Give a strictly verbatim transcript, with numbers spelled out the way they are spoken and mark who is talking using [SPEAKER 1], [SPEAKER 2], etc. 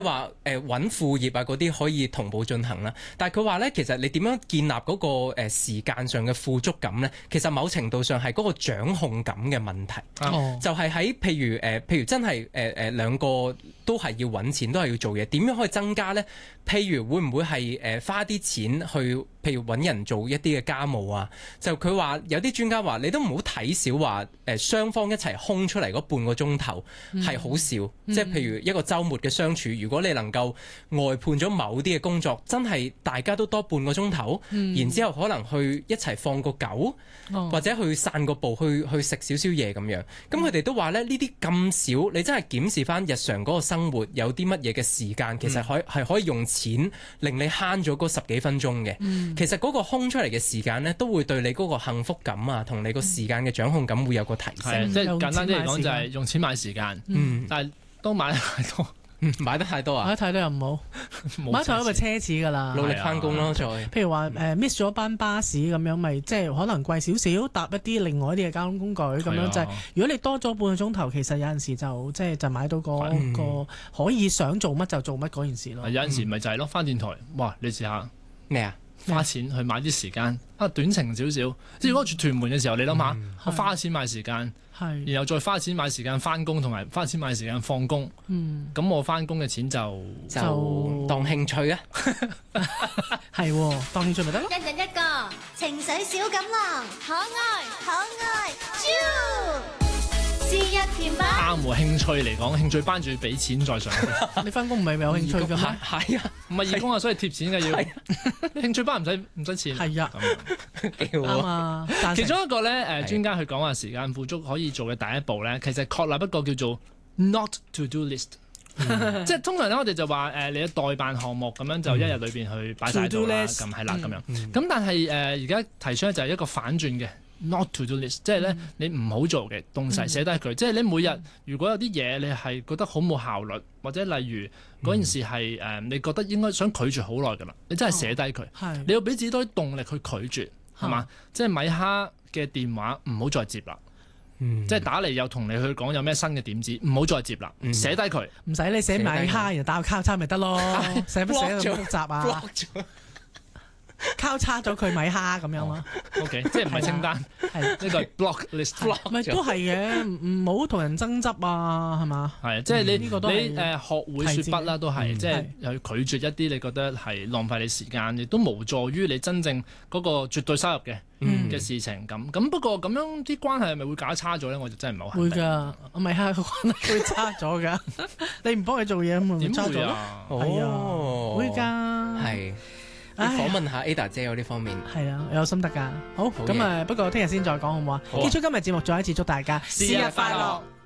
[SPEAKER 1] 話誒揾副業啊嗰啲可以同步進行啦，但係佢話咧，其實你點樣建立嗰個誒時間上嘅富足感咧？其實某程度上係嗰個掌控感嘅問題，
[SPEAKER 2] 哦、
[SPEAKER 1] 就係喺譬如誒、呃，譬如真係誒誒兩個都係要揾錢，都係要做嘢，點樣可以增加咧？譬如會唔會係誒、呃、花啲錢去，譬如揾人做一啲嘅家務啊？就佢話有啲專家話，你都唔好睇少話誒雙方一齊空出嚟嗰半個鐘頭係好少，嗯、即係譬如一個週末嘅相處，如果你能夠外判咗某啲嘅工作，真係大家都多半個鐘頭，嗯、然之後可能去一齊放個狗，哦、或者去散個步，去去食少少嘢咁樣。咁佢哋都話咧，呢啲咁少，你真係檢視翻日常嗰個生活有啲乜嘢嘅時間，其實可係、嗯、可以用錢令你慳咗嗰十幾分鐘嘅。嗯、其實嗰個空出嚟嘅時間呢，都會對你嗰個幸福感啊，同你個時間嘅掌控感會有個提升。
[SPEAKER 2] 嗯、即係簡單啲嚟講，就係用錢買時間。嗯，但係都買得太多。
[SPEAKER 1] 嗯，買得太多啊！
[SPEAKER 3] 買得太多又唔好，買得太多咪奢侈噶啦。
[SPEAKER 1] 努力翻工咯，再
[SPEAKER 3] 譬如話誒 miss 咗班巴士咁樣，咪即係可能貴少少，搭一啲另外一啲嘅交通工具咁樣就係。如果你多咗半個鐘頭，其實有陣時就即係就買到個個可以想做乜就做乜嗰件事咯。
[SPEAKER 2] 有陣時咪就係咯，翻電台，哇！你試下
[SPEAKER 1] 咩啊？
[SPEAKER 2] 花錢去買啲時間啊，短程少少。即係如果住屯門嘅時候，你諗下，我花錢買時間。然後再花錢買時間翻工，同埋花錢買時間放工。嗯，咁我翻工嘅錢就
[SPEAKER 1] 就當興趣啊，
[SPEAKER 3] 係當興趣咪得咯。
[SPEAKER 4] 一人一個情緒小錦囊，可愛可愛豬，是日甜品。
[SPEAKER 2] 啱喎，興趣嚟講，興趣班仲要俾錢再上。
[SPEAKER 3] 你翻工唔係咪有興趣㗎咩？
[SPEAKER 1] 係啊，
[SPEAKER 2] 唔係義工啊，所以貼錢嘅要。興趣班唔使唔使錢。
[SPEAKER 3] 係啊，啱啊。
[SPEAKER 2] 其中一個咧，誒專家去講話時間富足可以做嘅第一步咧，其實確立一個叫做 not to do list，即係通常咧我哋就話誒你嘅代辦項目咁樣就一日裏邊去擺晒度啦，咁係啦咁樣。咁但係誒而家提出咧就係一個反轉嘅 not to do list，即係咧你唔好做嘅東西寫低佢，即係你每日如果有啲嘢你係覺得好冇效率，或者例如嗰件事係誒你覺得應該想拒絕好耐㗎啦，你真係寫低佢，你要俾自己多啲動力去拒絕。係嘛？即係米哈嘅電話唔好再接啦，嗯、即係打嚟又同你去講有咩新嘅點子，唔好再接啦，嗯、寫低佢。
[SPEAKER 3] 唔使你寫米哈，然後打個交叉咪得咯，寫乜寫咁複雜啊？交叉咗佢米哈咁樣咯。
[SPEAKER 2] O K， 即係唔係清單，係呢個 block list。
[SPEAKER 3] 咪都係嘅，唔好同人爭執啊，係嘛？
[SPEAKER 2] 係，即係你你誒學會説不啦，都係即係去拒絕一啲你覺得係浪費你時間，亦都無助於你真正嗰個絕對收入嘅嘅事情咁。咁不過咁樣啲關係係咪會搞得差咗咧？我就真係唔係好肯定。
[SPEAKER 3] 會㗎，米哈個關係會差咗㗎。你唔幫佢做嘢咁咪差咗咯？係啊，會㗎。
[SPEAKER 1] 係。訪問下 Ada 姐有呢方面，
[SPEAKER 3] 係啊，有心得㗎。好，咁啊，不過聽日先再講好唔好啊？結束今日節目，再一次祝大家
[SPEAKER 2] 生日快樂。